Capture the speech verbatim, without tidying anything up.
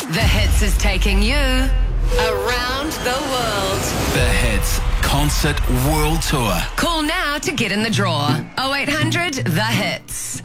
The Hits is taking you around the world. The Hits Concert World Tour. Call now to get in the draw. oh eight hundred The Hits.